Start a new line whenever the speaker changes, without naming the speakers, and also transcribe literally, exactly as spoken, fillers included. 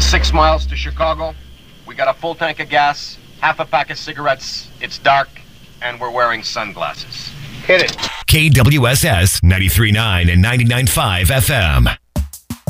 within six miles to Chicago. We got a full tank of gas, half a pack of cigarettes. It's dark, and we're wearing sunglasses. Hit it.
K W S S ninety-three point nine and ninety-nine point five F M.